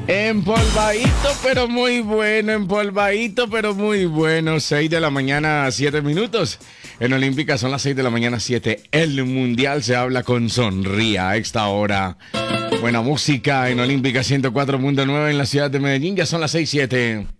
Empolvadito, pero muy bueno, empolvadito, pero muy bueno. 6 de la mañana, 7 minutos. En Olímpica son las 6 de la mañana, 7. El Mundial se habla con Sonría a esta hora. Buena música en Olímpica 104.9 en la ciudad de Medellín. Ya son las 6, 7.